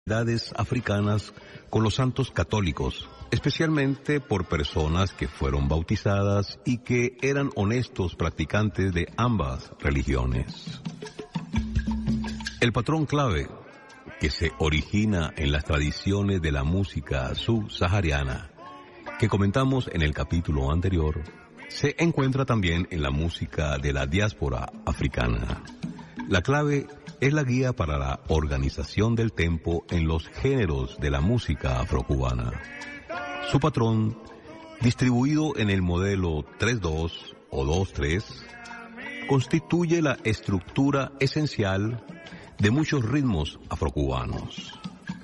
comunidades africanas con los santos católicos, especialmente por personas que fueron bautizadas y que eran honestos practicantes de ambas religiones. El patrón clave, que se origina en las tradiciones de la música subsahariana, que comentamos en el capítulo anterior, se encuentra también en la música de la diáspora africana. La clave es la guía para la organización del tempo en los géneros de la música afrocubana. Su patrón, distribuido en el modelo 3-2 o 2-3, constituye la estructura esencial de muchos ritmos afrocubanos.